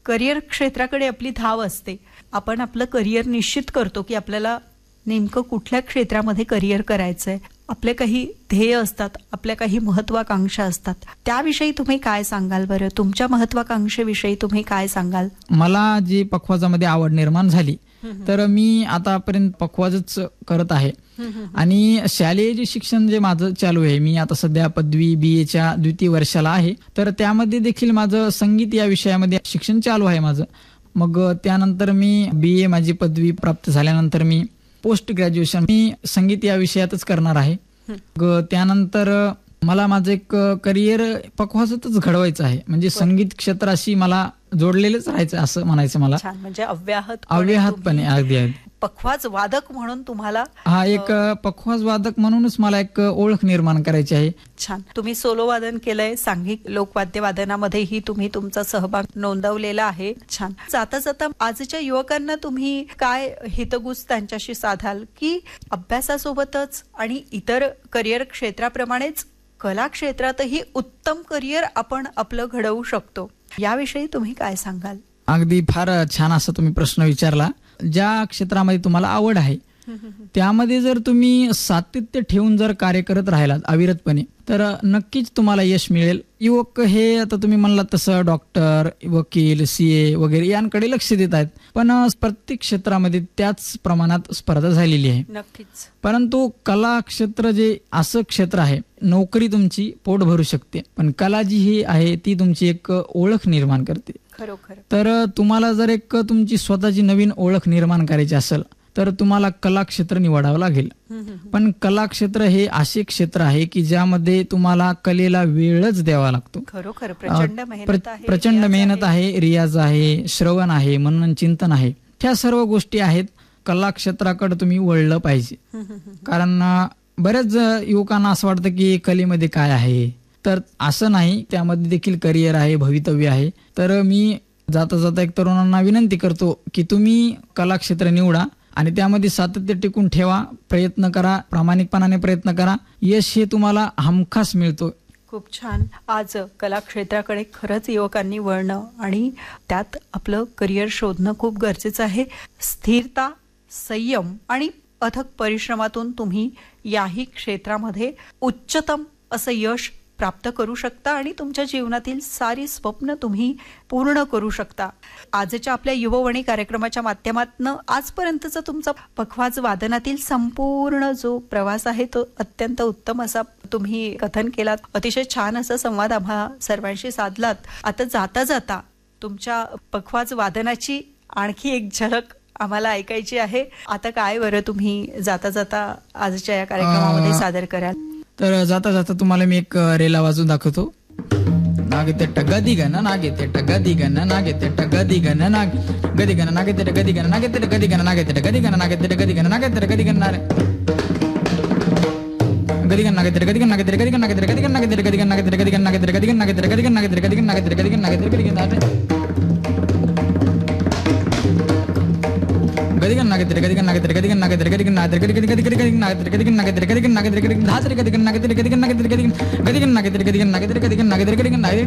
Career क्षेत्राकडे आपली धाव असते. आपण आपलं करिअर निश्चित करतो की आपल्याला नेमकं कुठल्या क्षेत्रामध्ये करिअर करायचंय. आपले काही ध्येय असतात, आपल्या काही महत्वाकांक्षा असतात. त्याविषयी तुम्ही काय सांगाल बरं? तुमच्या महत्वाकांक्षेविषयी तुम्ही काय सांगाल? मला जी पखवाजामध्ये आवड निर्माण झाली तर मी आतापर्यंत पखवाजच करत आहे. आणि शालेय जे शिक्षण जे माझं चालू आहे, मी आता सध्या पदवी BA द्वितीय वर्षाला आहे. तर त्यामध्ये देखील माझं संगीत या विषयामध्ये शिक्षण चालू आहे माझं. मग त्यानंतर मी BA माझी पदवी प्राप्त झाल्यानंतर मी पोस्ट ग्रॅज्युएशन मी संगीत या विषयातच करणार आहे. त्यानंतर मला माझं एक करिअर पखवाजातच घडवायचं आहे. म्हणजे संगीत क्षेत्राशी मला जोडलेलंच राहायचं असं म्हणायचं मला. म्हणजे अव्याहतपणे अगदी पखवाज वादक म्हणून तुम्हाला एक पखवाज वादक म्हणूनच मला एक ओळख निर्माण करायची आहे. छान. तुम्ही सोलो वादन केलंय, सांघिक लोकवाद्य वादनामध्येही तुम्ही तुमचा सहभाग नोंदवलेला आहे. छान. जाता जाता आजच्या युवकांना तुम्ही काय हितगुज त्यांच्याशी साधाल की अभ्यासासोबतच आणि इतर करिअर क्षेत्राप्रमाणेच कला क्षेत्रातही उत्तम करिअर आपण आपलं घडवू शकतो, याविषयी तुम्ही काय सांगाल? अगदी फार छान असा तुम्ही प्रश्न विचारला. ज्या क्षेत्रामध्ये तुम्हाला आवड आहे त्यामध्ये जर तुम्ही सातत्य ठेवून जर कार्य करत राहिलात अविरतपणे तर नक्कीच तुम्हाला यश मिळेल. युवक हे आता तुम्ही म्हणलात तसं डॉक्टर, वकील, CA वगैरे यांकडे लक्ष देत आहेत, पण प्रत्येक क्षेत्रामध्ये त्याच प्रमाणात स्पर्धा झालेली आहे. नक्कीच. परंतु कला क्षेत्र जे असं क्षेत्र आहे, नोकरी तुमची पोट भरू शकते, पण कला जी ही आहे ती तुमची एक ओळख निर्माण करते. खरोखर. तर तुम्हाला जर एक तुमची स्वतःची नवीन ओळख निर्माण करायची असेल तर तुम्हाला कला क्षेत्र निवडावं लागेल. पण कला क्षेत्र हे असे क्षेत्र आहे की ज्यामध्ये तुम्हाला कलेला वेळच द्यावा लागतो. खरोखर प्रचंड मेहनत आहे, रियाज आहे, श्रवण आहे, मनन चिंतन आहे. ह्या सर्व गोष्टी आहेत. कला क्षेत्राकडे तुम्ही वळलं पाहिजे. कारण बऱ्याच युवकांना असं वाटतं की कलेमध्ये काय आहे, तर असं नाही, त्यामध्ये देखील करिअर आहे, भवितव्य आहे. तर मी जाता जाता एक तरुणांना विनंती करतो की तुम्ही कला क्षेत्र निवडा आणि त्यामध्ये सातत्य टिकून ठेवा, प्रयत्न करा, प्रामाणिकपणाने प्रयत्न करा. यश हे तुम्हाला हमखास मिळतो. खूप छान. आज कला क्षेत्राकडे खरंच युवकांनी वळणं आणि त्यात आपलं करिअर शोधणं खूप गरजेचं आहे. स्थिरता, संयम आणि अथक परिश्रमातून तुम्ही याही क्षेत्रामध्ये उच्चतम असं यश प्राप्त करू शकता आणि तुमच्या जीवनातील सारी स्वप्न तुम्ही पूर्ण करू शकता. आजच्या आपल्या युववाणी कार्यक्रमाच्या माध्यमातून आजपर्यंतचा तुमचा पखवाज वादनातील संपूर्ण जो प्रवास आहे तो अत्यंत उत्तम असा तुम्ही कथन केलात. अतिशय छान असा संवाद आम्हा सर्वांशी साधलात. आता जाता जाता तुमच्या पखवाज वादनाची आणखी एक झलक आम्हाला ऐकायची आहे. आता काय बरं तुम्ही जाता जाता आजच्या या कार्यक्रमामध्ये सादर कराल? तर जाता जाता तुम्हाला मी एक रेला वाजून दाखवतो. नागे ते गदी गण नागे ते गदी गण नागे ते गदी गण नाग गदी गण नागे ते गदी गण नागे ते गदी गण नागे ते गदी गण नागे ते गदी गण नागे ते गदी गण नारे गदी गण नागे ते गदी गण नागे ते गदी गण नागे ते गदी गण नागे ते गदी गण नागे ते गदी गण नागे ते गदी गण नागे ते गदी गण नागे ते गदी गण नागे ते गदी गण नागे ते गदी गण नारे गदिगन नागे तेरे गदिगन नागे तेरे गदिगन नागे तेरे गदिगन नागे तेरे गदिगन नागे तेरे गदिगन नागे तेरे गदिगन नागे तेरे गदिगन नागे तेरे गदिगन नागे तेरे गदिगन नागे तेरे गदिगन नागे तेरे गदिगन नागे तेरे गदिगन नागे तेरे गदिगन नागे तेरे गदिगन नागे